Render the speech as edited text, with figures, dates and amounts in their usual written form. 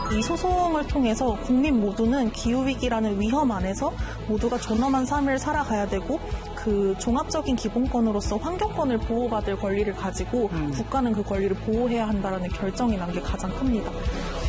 이 소송을 통해서 국민 모두는 기후위기라는 위험 안에서 모두가 존엄한 삶을 살아가야 되고 그 종합적인 기본권으로서 환경권을 보호받을 권리를 가지고 국가는 그 권리를 보호해야 한다는 결정이 난 게 가장 큽니다.